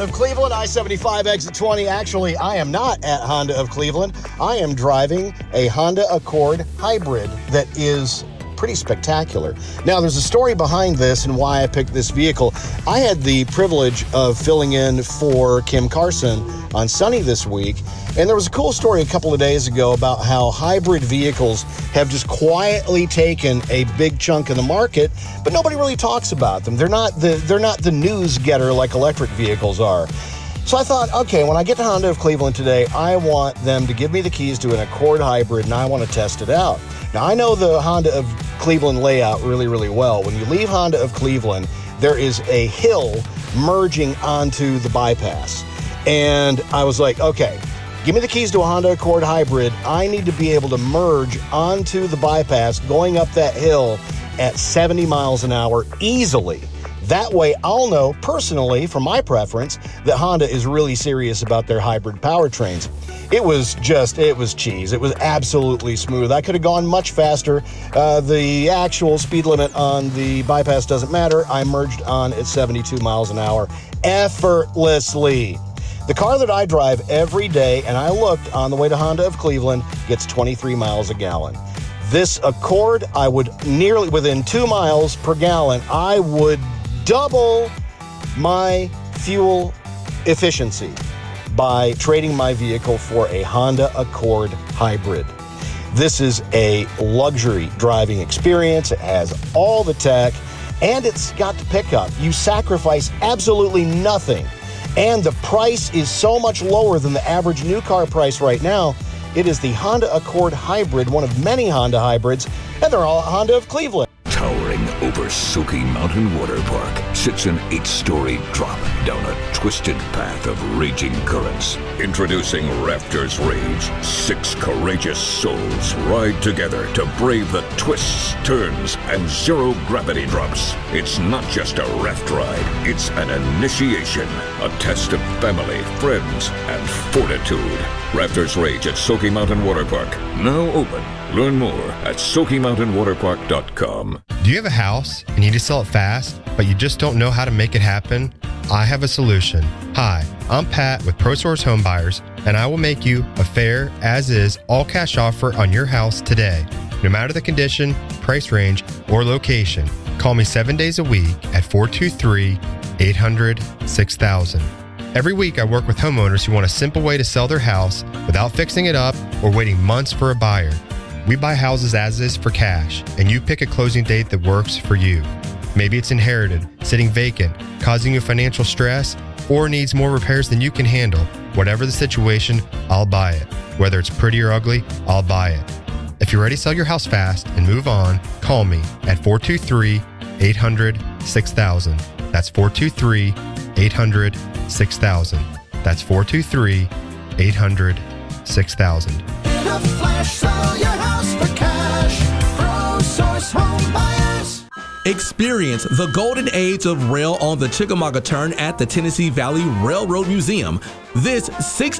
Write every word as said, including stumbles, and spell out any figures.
of Cleveland, I seventy-five exit twenty. Actually, I am not at Honda of Cleveland. I am driving a Honda Accord hybrid that is pretty spectacular. Now, there's a story behind this and why I picked this vehicle. I had the privilege of filling in for Kim Carson on Sunny this week, and there was a cool story a couple of days ago about how hybrid vehicles have just quietly taken a big chunk of the market, but nobody really talks about them. They're not the they're not the news getter like electric vehicles are. So I thought, okay, when I get to Honda of Cleveland today, I want them to give me the keys to an Accord hybrid, and I want to test it out. Now, I know the Honda of Cleveland layout really, really well. When you leave Honda of Cleveland, there is a hill merging onto the bypass. And I was like, okay, give me the keys to a Honda Accord hybrid. I need to be able to merge onto the bypass going up that hill at seventy miles an hour easily. That way, I'll know personally, from my preference, that Honda is really serious about their hybrid powertrains. It was just, it was cheese. It was absolutely smooth. I could have gone much faster. Uh, the actual speed limit on the bypass doesn't matter. I merged on at seventy-two miles an hour effortlessly. The car that I drive every day, and I looked on the way to Honda of Cleveland, gets twenty-three miles a gallon. This Accord, I would nearly, within two miles per gallon, I would double my fuel efficiency by trading my vehicle for a Honda Accord hybrid. This is a luxury driving experience. It has all the tech, and it's got the pickup. You sacrifice absolutely nothing, and the price is so much lower than the average new car price right now. It is the Honda Accord hybrid, one of many Honda hybrids, and they're all at Honda of Cleveland. Towering over Soaky Mountain Water Park sits an eight-story drop down a twisted path of raging currents. Introducing Raptors Rage. Six courageous souls ride together to brave the twists, turns, and zero-gravity drops. It's not just a raft ride, it's an initiation, a test of family, friends, and fortitude. Raptors Rage at Soaky Mountain Water Park. Now open. Learn more at soaky mountain water park dot com. Do you have a house and you need to sell it fast, but you just don't know how to make it happen? I have a solution. Hi, I'm Pat with ProSource Home Buyers, and I will make you a fair, as-is, all-cash offer on your house today. No matter the condition, price range, or location, call me seven days a week at four two three, eight hundred, six thousand. Every week, I work with homeowners who want a simple way to sell their house without fixing it up or waiting months for a buyer. We buy houses as is for cash, and you pick a closing date that works for you. Maybe it's inherited, sitting vacant, causing you financial stress, or needs more repairs than you can handle. Whatever the situation, I'll buy it. Whether it's pretty or ugly, I'll buy it. If you're ready to sell your house fast and move on, call me at four two three, eight hundred, six thousand. That's four two three, eight hundred, six thousand. That's four two three, eight hundred, six thousand. In a flash, sell your house for cash. ProSource Home Buyers. Experience the golden age of rail on the Chickamauga Turn at the Tennessee Valley Railroad Museum. This six